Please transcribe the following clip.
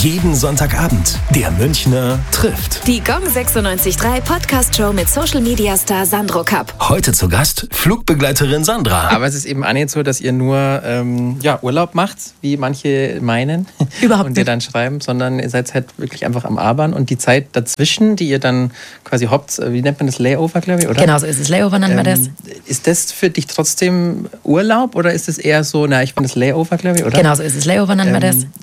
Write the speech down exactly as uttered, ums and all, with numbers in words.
Jeden Sonntagabend der Münchner trifft. Die Gong sechsundneunzig Komma drei Podcast-Show mit Social-Media-Star Sandro Kapp. Heute zu Gast Flugbegleiterin Sandra. Aber es ist eben auch nicht so, dass ihr nur ähm, ja, Urlaub macht, wie manche meinen. Überhaupt und ihr nicht. dann schreiben, sondern ihr seid halt wirklich einfach am Arbeiten. Und die Zeit dazwischen, die ihr dann quasi habt, wie nennt man das, Layover, glaube ich, oder? Genau, so ist es. Layover nennen wir das. Ist das für dich trotzdem Urlaub oder ist es eher so, na, ich bin das Layover, glaube ich, oder? Genau, so ist es. Layover nennen wir das.